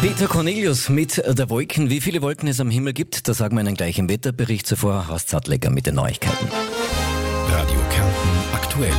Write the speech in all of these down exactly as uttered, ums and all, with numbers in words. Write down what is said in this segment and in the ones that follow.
Peter Cornelius mit der Wolken. Wie viele Wolken es am Himmel gibt, das sagen wir Ihnen gleich im Wetterbericht. Zuvor Horst Sattlecker mit den Neuigkeiten. Radio Kärnten aktuell.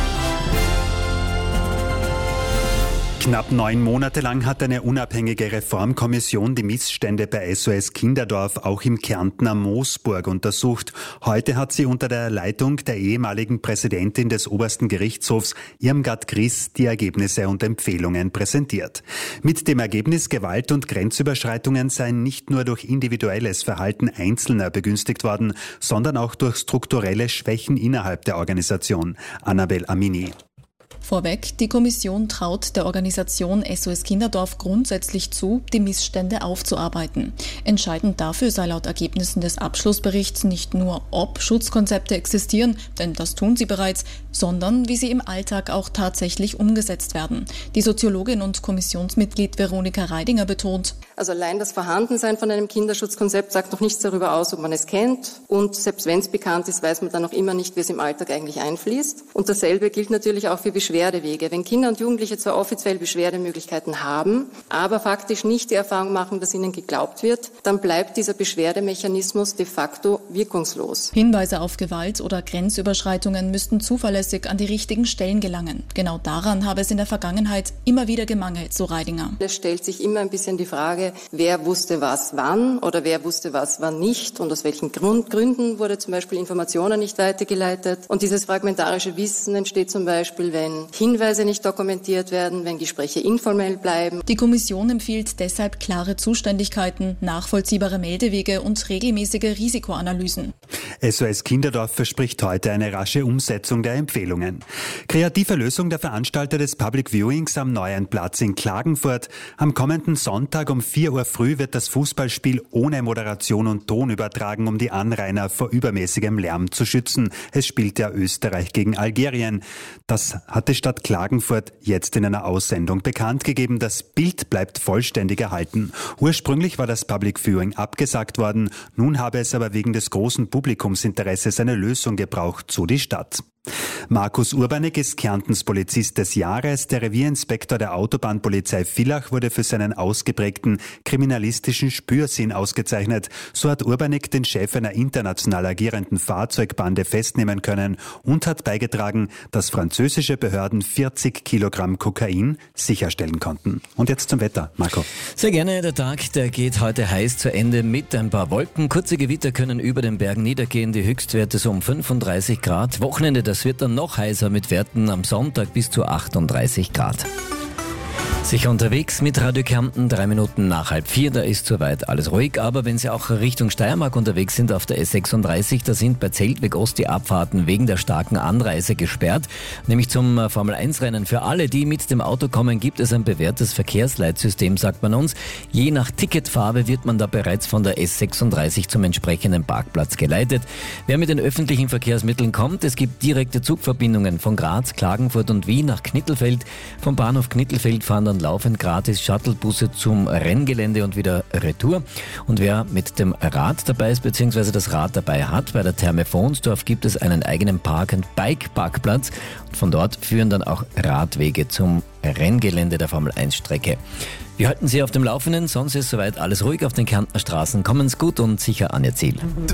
Knapp neun Monate lang hat eine unabhängige Reformkommission die Missstände bei S O S Kinderdorf auch im Kärntner Moosburg untersucht. Heute hat sie unter der Leitung der ehemaligen Präsidentin des obersten Gerichtshofs, Irmgard Griss, die Ergebnisse und Empfehlungen präsentiert. Mit dem Ergebnis, Gewalt und Grenzüberschreitungen seien nicht nur durch individuelles Verhalten Einzelner begünstigt worden, sondern auch durch strukturelle Schwächen innerhalb der Organisation. Annabel Amini. Vorweg, die Kommission traut der Organisation S O S Kinderdorf grundsätzlich zu, die Missstände aufzuarbeiten. Entscheidend dafür sei laut Ergebnissen des Abschlussberichts nicht nur, ob Schutzkonzepte existieren, denn das tun sie bereits, sondern wie sie im Alltag auch tatsächlich umgesetzt werden. Die Soziologin und Kommissionsmitglied Veronika Reidinger betont: Also allein das Vorhandensein von einem Kinderschutzkonzept sagt noch nichts darüber aus, ob man es kennt. Und selbst wenn es bekannt ist, weiß man dann noch immer nicht, wie es im Alltag eigentlich einfließt. Und dasselbe gilt natürlich auch für Beschwerdewege. Wenn Kinder und Jugendliche zwar offiziell Beschwerdemöglichkeiten haben, aber faktisch nicht die Erfahrung machen, dass ihnen geglaubt wird, dann bleibt dieser Beschwerdemechanismus de facto wirkungslos. Hinweise auf Gewalt oder Grenzüberschreitungen müssten zuverlässig an die richtigen Stellen gelangen. Genau daran habe es in der Vergangenheit immer wieder gemangelt, so Reidinger. Es stellt sich immer ein bisschen die Frage, wer wusste was wann oder wer wusste was wann nicht und aus welchen Grund, Gründen wurde zum Beispiel Informationen nicht weitergeleitet. Und dieses fragmentarische Wissen entsteht zum Beispiel, wenn Hinweise nicht dokumentiert werden, wenn Gespräche informell bleiben. Die Kommission empfiehlt deshalb klare Zuständigkeiten, nachvollziehbare Meldewege und regelmäßige Risikoanalysen. S O S Kinderdorf verspricht heute eine rasche Umsetzung der Empfehlungen. Kreative Lösung der Veranstalter des Public Viewings am Neuen Platz in Klagenfurt. Am kommenden Sonntag um vier Uhr früh wird das Fußballspiel ohne Moderation und Ton übertragen, um die Anrainer vor übermäßigem Lärm zu schützen. Es spielt ja Österreich gegen Algerien. Das hat die Stadt Klagenfurt jetzt in einer Aussendung bekannt gegeben. Das Bild bleibt vollständig erhalten. Ursprünglich war das Public Viewing abgesagt worden. Nun habe es aber wegen des großen Publikumsinteresses eine Lösung gebraucht, so die Stadt. Markus Urbanek ist Kärntens Polizist des Jahres. Der Revierinspektor der Autobahnpolizei Villach wurde für seinen ausgeprägten kriminalistischen Spürsinn ausgezeichnet. So hat Urbanek den Chef einer international agierenden Fahrzeugbande festnehmen können und hat beigetragen, dass französische Behörden vierzig Kilogramm Kokain sicherstellen konnten. Und jetzt zum Wetter, Marco. Sehr gerne. Der Tag, der geht heute heiß zu Ende mit ein paar Wolken. Kurze Gewitter können über den Bergen niedergehen. Die Höchstwerte so um fünfunddreißig Grad. Wochenende, das wird dann noch heißer mit Werten am Sonntag bis zu achtunddreißig Grad. Sicher unterwegs mit Radio Kärnten, drei Minuten nach halb vier, da ist soweit alles ruhig. Aber wenn Sie auch Richtung Steiermark unterwegs sind auf der S sechsunddreißig, da sind bei Zeltweg Ost die Abfahrten wegen der starken Anreise gesperrt. Nämlich zum Formel eins Rennen. Für alle, die mit dem Auto kommen, gibt es ein bewährtes Verkehrsleitsystem, sagt man uns. Je nach Ticketfarbe wird man da bereits von der S sechsunddreißig zum entsprechenden Parkplatz geleitet. Wer mit den öffentlichen Verkehrsmitteln kommt, es gibt direkte Zugverbindungen von Graz, Klagenfurt und Wien nach Knittelfeld. Vom Bahnhof Knittelfeld fahren dann laufend gratis Shuttlebusse zum Renngelände und wieder retour. Und wer mit dem Rad dabei ist, beziehungsweise das Rad dabei hat, bei der Therme Fonsdorf gibt es einen eigenen Park-and-Bike-Parkplatz. Und von dort führen dann auch Radwege zum Renngelände der Formel eins Strecke. Wir halten Sie auf dem Laufenden, sonst ist soweit alles ruhig auf den Kärntner Straßen. Kommen's gut und sicher an Ihr Ziel.